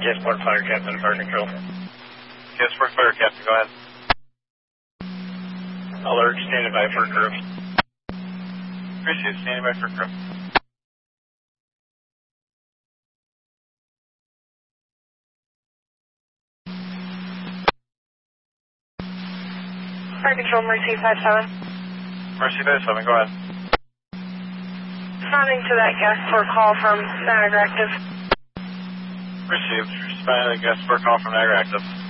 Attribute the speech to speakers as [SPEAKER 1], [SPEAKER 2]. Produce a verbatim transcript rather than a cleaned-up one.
[SPEAKER 1] Gasport Fire Captain, Fire Control.
[SPEAKER 2] Gasport Fire Captain, go ahead.
[SPEAKER 1] Alert, standing by for crew.
[SPEAKER 2] Appreciate standing by for crew.
[SPEAKER 3] Fire Control, Mercy five seven.
[SPEAKER 2] Mercy five seven, go ahead.
[SPEAKER 3] Responding to that Gasport call from Niagara Active.
[SPEAKER 2] Received. Responding to the Gasport call from Niagara Active.